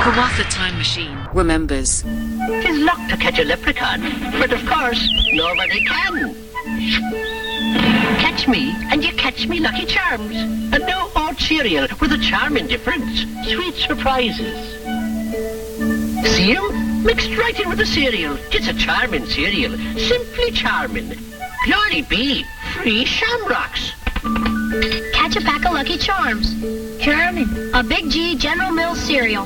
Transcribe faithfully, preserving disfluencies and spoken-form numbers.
Kawatha Time Machine remembers. Tis luck to catch a leprechaun, but of course, nobody can. Catch me, and you catch me Lucky Charms. And no old cereal with a charming difference. Sweet surprises. See 'em? Mixed right in with the cereal. It's a charming cereal. Simply charming. Purely B. Free shamrocks. Catch a pack of Lucky Charms. Charming. A Big G General Mills cereal.